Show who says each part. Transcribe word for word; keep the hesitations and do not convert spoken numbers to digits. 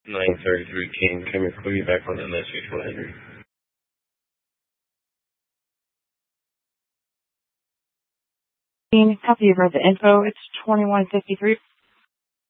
Speaker 1: nine thirty-three King, come here, put me back on the message one hundred.
Speaker 2: King, copy of the info. It's twenty-one fifty-three.